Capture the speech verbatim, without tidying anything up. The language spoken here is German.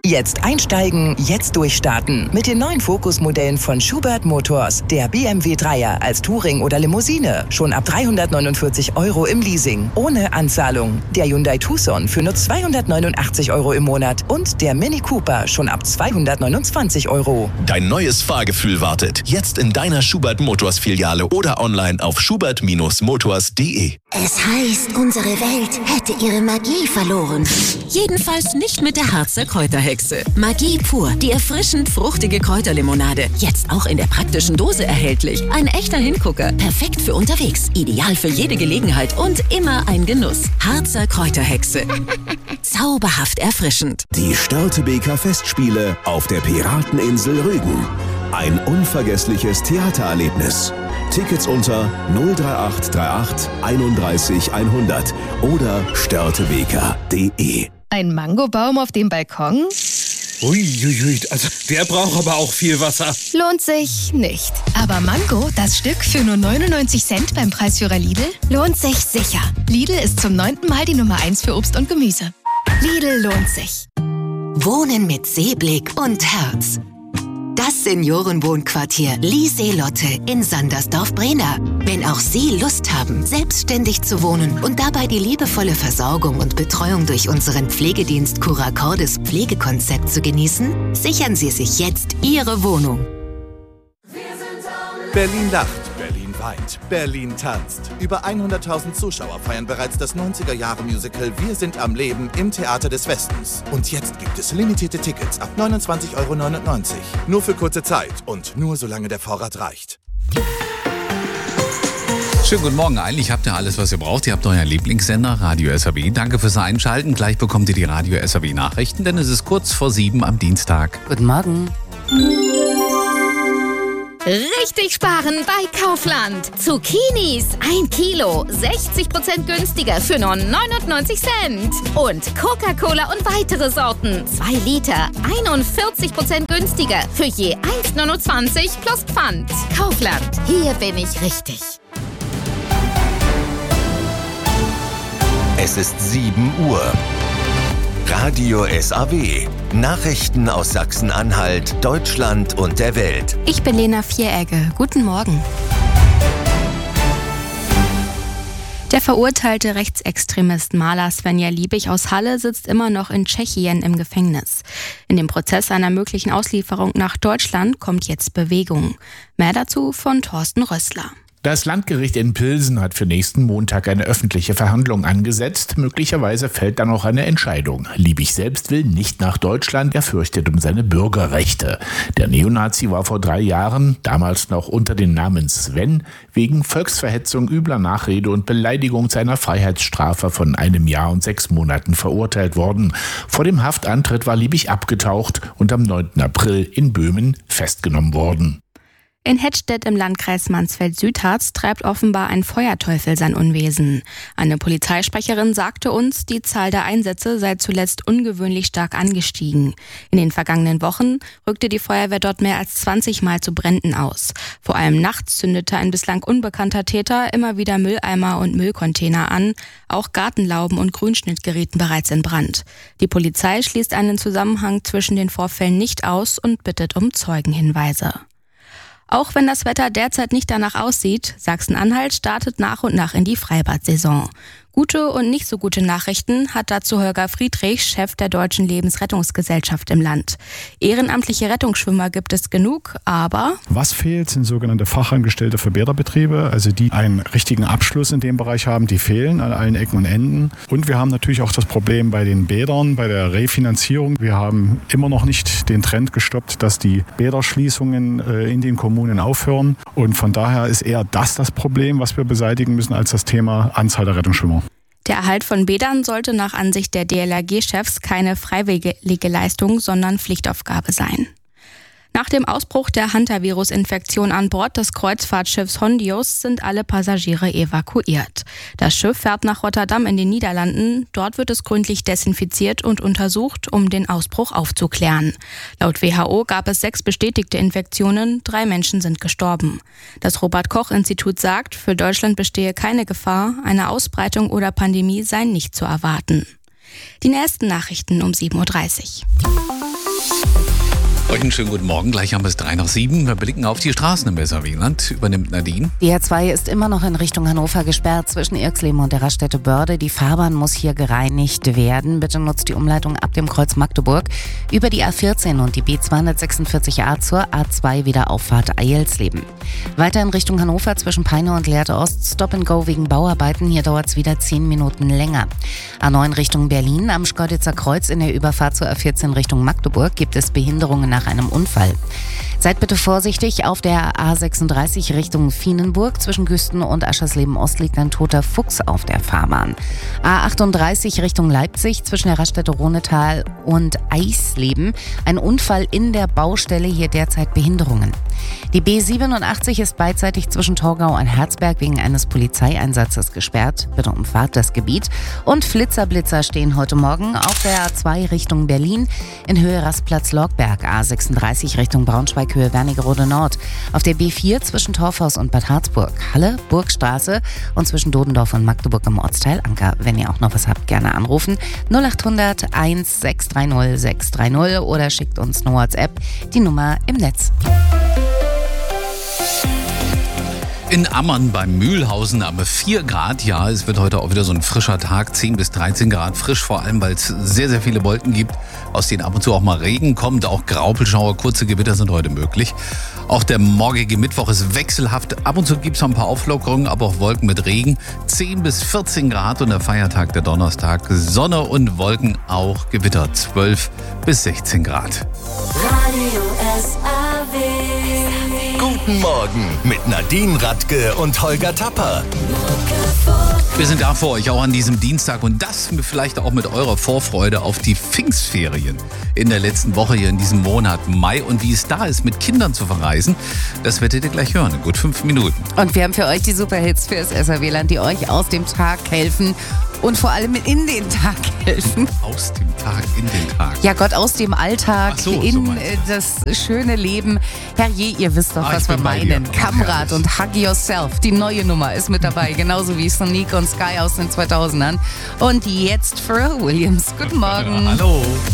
Jetzt einsteigen, jetzt durchstarten. Mit den neuen Focus-Modellen von Schubert Motors. Der B M W Dreier als Touring oder Limousine. Schon ab dreihundertneunundvierzig Euro im Leasing. Ohne Anzahlung. Der Hyundai Tucson für nur zweihundertneunundachtzig Euro im Monat. Und der Mini Cooper schon ab zweihundertneunundzwanzig Euro. Dein neues Fahrgefühl wartet. Jetzt in deiner Schubert Motors Filiale oder online auf schubert Motors punkt de. Es heißt, unsere Welt hätte ihre Magie verloren. Jedenfalls nicht mit der Harzer Kräuterhexe. Magie pur, die erfrischend fruchtige Kräuterlimonade. Jetzt auch in der praktischen Dose erhältlich. Ein echter Hingucker. Perfekt für unterwegs. Ideal für jede Gelegenheit und immer ein Genuss. Harzer Kräuterhexe. Zauberhaft erfrischend. Die Störtebeker Festspiele auf der Pirateninsel Rügen. Ein unvergessliches Theatererlebnis. Tickets unter null drei acht drei acht einunddreißig hundert oder störtebeker punkt de. Ein Mangobaum auf dem Balkon? Uiuiui, also der braucht aber auch viel Wasser. Lohnt sich nicht. Aber Mango, das Stück für nur neunundneunzig Cent beim Preisführer Lidl, lohnt sich sicher. Lidl ist zum neunten Mal die Nummer eins für Obst und Gemüse. Lidl lohnt sich. Wohnen mit Seeblick und Herz. Das Seniorenwohnquartier Lieseelotte in Sandersdorf-Brena. Wenn auch Sie Lust haben, selbstständig zu wohnen und dabei die liebevolle Versorgung und Betreuung durch unseren Pflegedienst Curacordes Pflegekonzept zu genießen, sichern Sie sich jetzt Ihre Wohnung. Berlin lacht, Berlin weint, Berlin tanzt. Über hunderttausend Zuschauer feiern bereits das neunziger-Jahre-Musical Wir sind am Leben im Theater des Westens. Und jetzt gibt es limitierte Tickets ab neunundzwanzig Euro neunundneunzig. Nur für kurze Zeit und nur solange der Vorrat reicht. Schönen guten Morgen. Eigentlich habt ihr alles, was ihr braucht. Ihr habt euren Lieblingssender Radio S R W. Danke fürs Einschalten. Gleich bekommt ihr die Radio S R W Nachrichten, denn es ist kurz vor sieben am Dienstag. Guten Morgen. Richtig sparen bei Kaufland. Zucchinis ein Kilo, sechzig Prozent günstiger für nur neunundneunzig Cent. Und Coca-Cola und weitere Sorten, zwei Liter, einundvierzig Prozent günstiger für je eins neunundzwanzig plus Pfand. Kaufland, hier bin ich richtig. Es ist sieben Uhr. Radio S A W. Nachrichten aus Sachsen-Anhalt, Deutschland und der Welt. Ich bin Lena Vieregge. Guten Morgen. Der verurteilte Rechtsextremist Maler Svenja Liebig aus Halle sitzt immer noch in Tschechien im Gefängnis. In dem Prozess einer möglichen Auslieferung nach Deutschland kommt jetzt Bewegung. Mehr dazu von Thorsten Rössler. Das Landgericht in Pilsen hat für nächsten Montag eine öffentliche Verhandlung angesetzt. Möglicherweise fällt dann auch eine Entscheidung. Liebig selbst will nicht nach Deutschland. Er fürchtet um seine Bürgerrechte. Der Neonazi war vor drei Jahren, damals noch unter dem Namen Sven, wegen Volksverhetzung, übler Nachrede und Beleidigung zu einer Freiheitsstrafe von einem Jahr und sechs Monaten verurteilt worden. Vor dem Haftantritt war Liebig abgetaucht und am neunten April in Böhmen festgenommen worden. In Hettstedt im Landkreis Mansfeld-Südharz treibt offenbar ein Feuerteufel sein Unwesen. Eine Polizeisprecherin sagte uns, die Zahl der Einsätze sei zuletzt ungewöhnlich stark angestiegen. In den vergangenen Wochen rückte die Feuerwehr dort mehr als zwanzig Mal zu Bränden aus. Vor allem nachts zündete ein bislang unbekannter Täter immer wieder Mülleimer und Müllcontainer an. Auch Gartenlauben und Grünschnitt gerieten bereits in Brand. Die Polizei schließt einen Zusammenhang zwischen den Vorfällen nicht aus und bittet um Zeugenhinweise. Auch wenn das Wetter derzeit nicht danach aussieht, Sachsen-Anhalt startet nach und nach in die Freibad-Saison. Gute und nicht so gute Nachrichten hat dazu Holger Friedrich, Chef der Deutschen Lebensrettungsgesellschaft im Land. Ehrenamtliche Rettungsschwimmer gibt es genug, aber... Was fehlt, sind sogenannte Fachangestellte für Bäderbetriebe, also die einen richtigen Abschluss in dem Bereich haben, die fehlen an allen Ecken und Enden. Und wir haben natürlich auch das Problem bei den Bädern, bei der Refinanzierung. Wir haben immer noch nicht den Trend gestoppt, dass die Bäderschließungen in den Kommunen aufhören. Und von daher ist eher das das Problem, was wir beseitigen müssen, als das Thema Anzahl der Rettungsschwimmer. Der Erhalt von Bädern sollte nach Ansicht der D L R G-Chefs keine freiwillige Leistung, sondern Pflichtaufgabe sein. Nach dem Ausbruch der Hantavirus-Infektion an Bord des Kreuzfahrtschiffs Hondius sind alle Passagiere evakuiert. Das Schiff fährt nach Rotterdam in den Niederlanden. Dort wird es gründlich desinfiziert und untersucht, um den Ausbruch aufzuklären. Laut W H O gab es sechs bestätigte Infektionen, drei Menschen sind gestorben. Das Robert-Koch-Institut sagt, für Deutschland bestehe keine Gefahr, eine Ausbreitung oder Pandemie sei nicht zu erwarten. Die nächsten Nachrichten um sieben Uhr dreißig. Euch einen schönen guten Morgen. Gleich haben wir es drei nach sieben. Wir blicken auf die Straßen im Weserwieland. Übernimmt Nadine. Die A zwei ist immer noch in Richtung Hannover gesperrt zwischen Irxleben und der Raststätte Börde. Die Fahrbahn muss hier gereinigt werden. Bitte nutzt die Umleitung ab dem Kreuz Magdeburg über die A vierzehn und die B zweihundertsechsundvierzig A zur A zwei Wiederauffahrt Eilsleben. Weiter in Richtung Hannover zwischen Peine und Lehrte Ost. Stop and Go wegen Bauarbeiten. Hier dauert es wieder zehn Minuten länger. A neun Richtung Berlin. Am Schkeuditzer Kreuz in der Überfahrt zur A vierzehn Richtung Magdeburg gibt es Behinderungen nach einem Unfall. Seid bitte vorsichtig, auf der A sechsunddreißig Richtung Vienenburg. Zwischen Güsten und Aschersleben-Ost liegt ein toter Fuchs auf der Fahrbahn. A achtunddreißig Richtung Leipzig zwischen der Raststätte Ronetal und Eisleben. Ein Unfall in der Baustelle, hier derzeit Behinderungen. Die B siebenundachtzig ist beidseitig zwischen Torgau und Herzberg wegen eines Polizeieinsatzes gesperrt. Bitte umfahrt das Gebiet. Und Flitzerblitzer stehen heute Morgen auf der A zwei Richtung Berlin in Höhe Rastplatz-Lorgberg, A sechsunddreißig Richtung Braunschweig, Höhe Wernigerode Nord. Auf der B vier zwischen Torfhaus und Bad Harzburg, Halle, Burgstraße und zwischen Dodendorf und Magdeburg im Ortsteil Anker. Wenn ihr auch noch was habt, gerne anrufen. null achthundert eins sechs drei null sechs drei null oder schickt uns eine WhatsApp, die Nummer im Netz. In Ammann beim Mühlhausen haben wir vier Grad. Ja, es wird heute auch wieder so ein frischer Tag. zehn bis dreizehn Grad frisch, vor allem weil es sehr, sehr viele Wolken gibt, aus denen ab und zu auch mal Regen kommt. Auch Graupelschauer, kurze Gewitter sind heute möglich. Auch der morgige Mittwoch ist wechselhaft. Ab und zu gibt es noch ein paar Auflockerungen, aber auch Wolken mit Regen. zehn bis vierzehn Grad und der Feiertag, der Donnerstag. Sonne und Wolken, auch Gewitter. zwölf bis sechzehn Grad. Radio S A W. Guten Morgen mit Nadine Radke und Holger Tapper. Wir sind da für euch auch an diesem Dienstag und das vielleicht auch mit eurer Vorfreude auf die Pfingstferien in der letzten Woche hier in diesem Monat Mai und wie es da ist, mit Kindern zu verreisen, das werdet ihr gleich hören in gut fünf Minuten. Und wir haben für euch die Superhits fürs S R W-Land, die euch aus dem Tag helfen und vor allem in den Tag helfen. Aus dem Tag, in den Tag. Ja Gott, aus dem Alltag, so, in so das schöne Leben. Herrje, ihr wisst doch, ah, was wir meinen. Kamrat und Hug Yourself, die neue Nummer ist mit dabei, genauso wie Sonic und Sky aus den zweitausendern. Und jetzt Pharrell Williams. Guten Morgen. Hallo.